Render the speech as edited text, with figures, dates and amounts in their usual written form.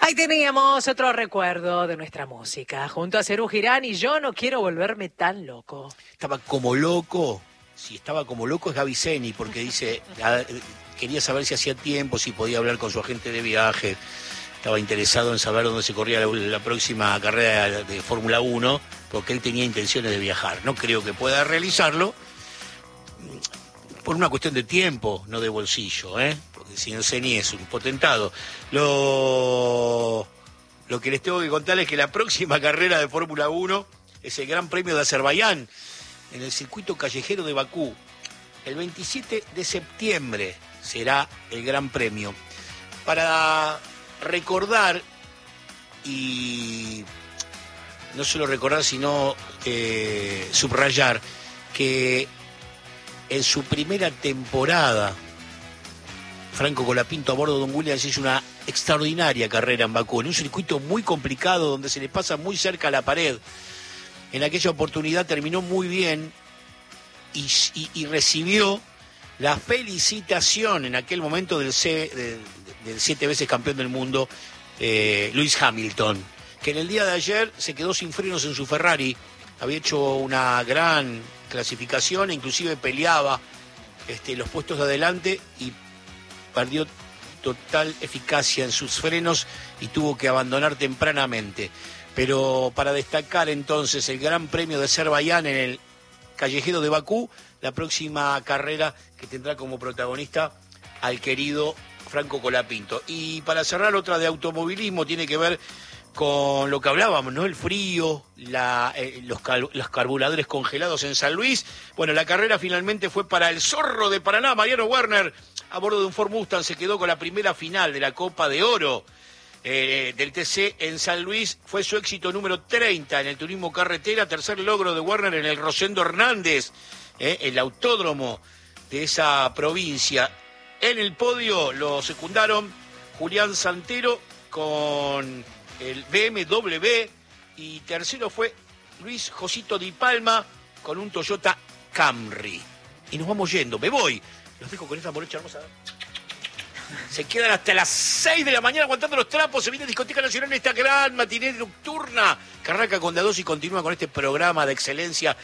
Ahí teníamos otro recuerdo de nuestra música, junto a Serú Girán y Yo no quiero volverme tan loco. Estaba como loco, si estaba como loco es Gaby Zeni, porque dice, quería saber si hacía tiempo, si podía hablar con su agente de viaje, estaba interesado en saber dónde se corría la próxima carrera de Fórmula 1, porque él tenía intenciones de viajar. No creo que pueda realizarlo, por una cuestión de tiempo, no de bolsillo, porque el señor Zeni es un potentado. Lo que les tengo que contar es que la próxima carrera de Fórmula 1 es el Gran Premio de Azerbaiyán, en el circuito callejero de Bakú. El 27 de septiembre será el Gran Premio. Para recordar, y no solo recordar, sino subrayar, que en su primera temporada, Franco Colapinto a bordo de un Williams hizo una extraordinaria carrera en Bakú, en un circuito muy complicado donde se le pasa muy cerca a la pared. En aquella oportunidad terminó muy bien y recibió la felicitación en aquel momento del 7 veces campeón del mundo, Lewis Hamilton, que en el día de ayer se quedó sin frenos en su Ferrari. Había hecho una gran clasificación e inclusive peleaba los puestos de adelante y perdió total eficacia en sus frenos y tuvo que abandonar tempranamente. Pero para destacar entonces el Gran Premio de Azerbaiyán en el callejero de Bakú, la próxima carrera que tendrá como protagonista al querido Franco Colapinto. Y para cerrar, otra de automovilismo, tiene que ver con lo que hablábamos, ¿no? El frío, los carburadores congelados en San Luis. Bueno, la carrera finalmente fue para el Zorro de Paraná, Mariano Werner, a bordo de un Ford Mustang, se quedó con la primera final de la Copa de Oro del TC en San Luis. Fue su éxito número 30 en el turismo carretera, tercer logro de Werner en el Rosendo Hernández, el autódromo de esa provincia. En el podio lo secundaron Julián Santero con el BMW y tercero fue Luis Josito Di Palma con un Toyota Camry. Y nos vamos yendo, me voy. Los dejo con esta morocha hermosa. Se quedan hasta las 6 de la mañana aguantando los trapos. Se viene Discoteca Nacional en esta gran matiné nocturna que arranca con la 2 y continúa con este programa de excelencia